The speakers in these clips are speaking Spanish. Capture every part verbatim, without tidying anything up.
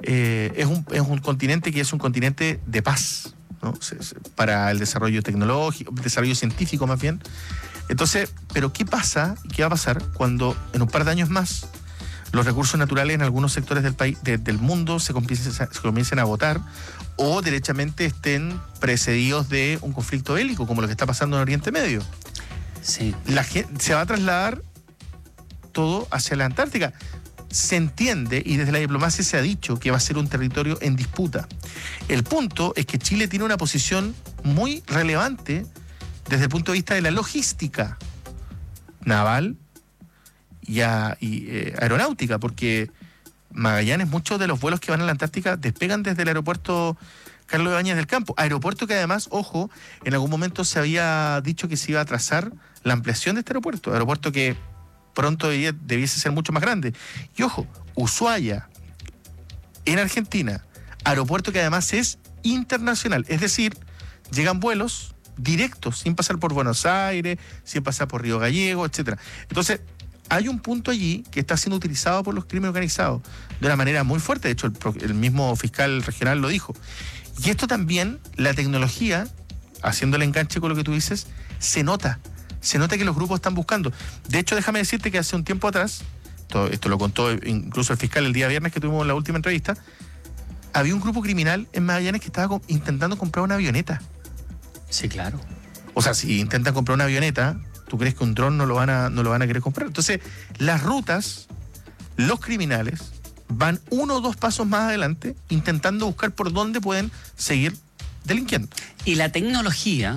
eh, es, un, es un continente que es un continente de paz, ¿no? Para el desarrollo tecnológico, desarrollo científico más bien. Entonces, ¿pero qué pasa? ¿Qué va a pasar cuando en un par de años más los recursos naturales en algunos sectores del país, de, del mundo se comiencen, se comiencen a agotar o derechamente estén precedidos de un conflicto bélico, como lo que está pasando en Oriente Medio? Sí. La gente, se va a trasladar todo hacia la Antártica. Se entiende, y desde la diplomacia se ha dicho, que va a ser un territorio en disputa. El punto es que Chile tiene una posición muy relevante desde el punto de vista de la logística naval y, a, y eh, aeronáutica, porque Magallanes, muchos de los vuelos que van a la Antártica despegan desde el aeropuerto Carlos Ibáñez del Campo, aeropuerto que además, ojo, en algún momento se había dicho que se iba a trazar la ampliación de este aeropuerto, aeropuerto que pronto debía, debiese ser mucho más grande. Y ojo, Ushuaia, en Argentina, aeropuerto que además es internacional, es decir, llegan vuelos directos, sin pasar por Buenos Aires, sin pasar por Río Gallego, etcétera. Entonces, hay un punto allí que está siendo utilizado por los crímenes organizados de una manera muy fuerte. De hecho, el, el mismo fiscal regional lo dijo. Y esto también, la tecnología, haciendo el enganche con lo que tú dices, se nota. Se nota que los grupos están buscando. De hecho, déjame decirte que hace un tiempo atrás, todo esto lo contó incluso el fiscal el día viernes que tuvimos la última entrevista, había un grupo criminal en Magallanes que estaba intentando comprar una avioneta. Sí, claro. O sea, si intentan comprar una avioneta, ¿tú crees que un dron no lo van a, no lo van a querer comprar? Entonces, las rutas, los criminales, van uno o dos pasos más adelante intentando buscar por dónde pueden seguir delinquiendo. Y la tecnología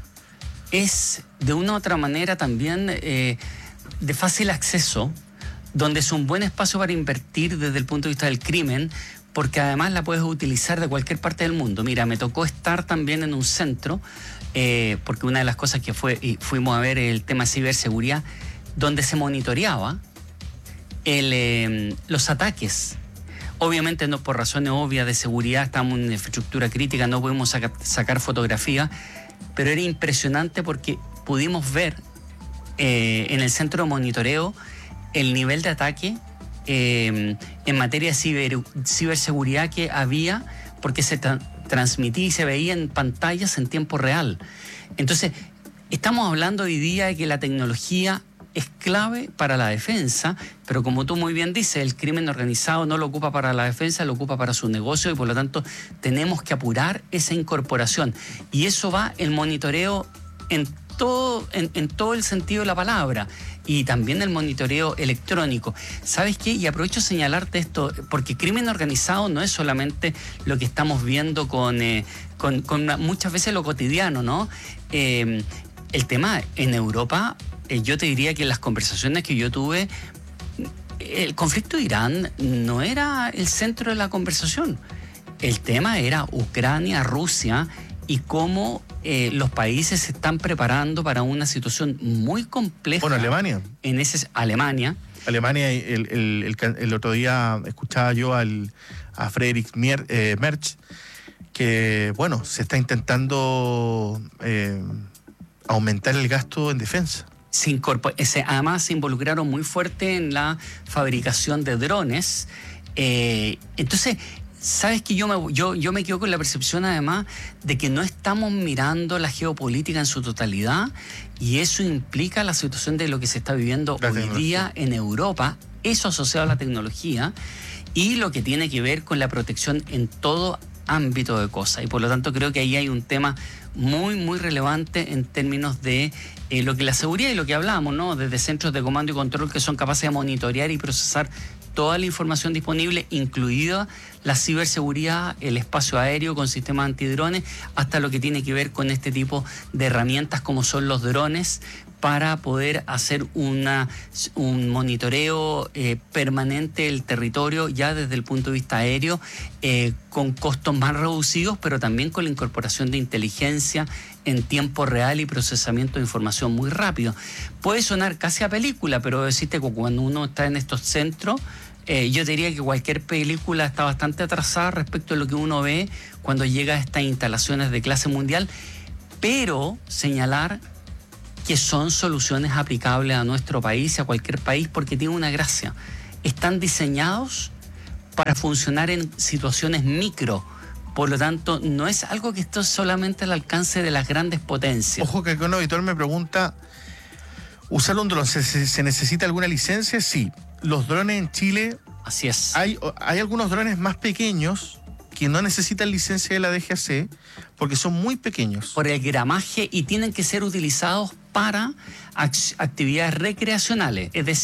es de una u otra manera también eh, de fácil acceso, donde es un buen espacio para invertir desde el punto de vista del crimen, porque además la puedes utilizar de cualquier parte del mundo. Mira, me tocó estar también en un centro, eh, porque una de las cosas que fue, y fuimos a ver el tema de ciberseguridad, donde se monitoreaba el, eh, los ataques. Obviamente no por razones obvias de seguridad, estamos en infraestructura crítica, no podemos saca, sacar fotografía, pero era impresionante porque pudimos ver eh, en el centro de monitoreo el nivel de ataque eh, en materia de ciber, ciberseguridad que había, porque se tra- transmitía y se veía en pantallas en tiempo real. Entonces, estamos hablando hoy día de que la tecnología es clave para la defensa, pero como tú muy bien dices, el crimen organizado no lo ocupa para la defensa, lo ocupa para su negocio y por lo tanto tenemos que apurar esa incorporación. Y eso va el monitoreo en todo, en, en todo el sentido de la palabra y también el monitoreo electrónico. ¿Sabes qué? Y aprovecho de señalarte esto, porque crimen organizado no es solamente lo que estamos viendo con, eh, con, con muchas veces lo cotidiano, ¿no? Eh, el tema en Europa, yo te diría que en las conversaciones que yo tuve, el conflicto de Irán no era el centro de la conversación. El tema era Ucrania, Rusia y cómo eh, los países se están preparando para una situación muy compleja. Bueno, Alemania. En ese, Alemania. Alemania, el, el, el, el otro día escuchaba yo al, a Friedrich Mier, eh, Merz, que, bueno, se está intentando eh, aumentar el gasto en defensa. Se incorpor- se, además se involucraron muy fuerte en la fabricación de drones. Eh, entonces, sabes que yo me, yo, yo me quedo con la percepción además de que no estamos mirando la geopolítica en su totalidad y eso implica la situación de lo que se está viviendo la hoy día en Europa, eso asociado a la tecnología y lo que tiene que ver con la protección en todo ámbito de cosas. Y por lo tanto creo que ahí hay un tema muy, muy relevante en términos de eh, lo que la seguridad y lo que hablamos, ¿no? Desde centros de comando y control que son capaces de monitorear y procesar toda la información disponible, incluida la ciberseguridad, el espacio aéreo con sistemas antidrones, hasta lo que tiene que ver con este tipo de herramientas como son los drones, para poder hacer una, un monitoreo eh, permanente del territorio ya desde el punto de vista aéreo, eh, con costos más reducidos, pero también con la incorporación de inteligencia en tiempo real y procesamiento de información muy rápido. Puede sonar casi a película, pero decirte que cuando uno está en estos centros, eh, yo diría que cualquier película está bastante atrasada respecto a lo que uno ve cuando llega a estas instalaciones de clase mundial, pero señalar que son soluciones aplicables a nuestro país y a cualquier país porque tienen una gracia. Están diseñados para funcionar en situaciones micro. Por lo tanto, no es algo que esté solamente al alcance de las grandes potencias. Ojo que acá un auditor me pregunta, ¿usar un dron, ¿se, se, se necesita alguna licencia? Sí. Los drones en Chile, Así es. hay, hay algunos drones más pequeños que no necesitan licencia de la D G A C porque son muy pequeños. Por el gramaje y tienen que ser utilizados para actividades recreacionales, es decir,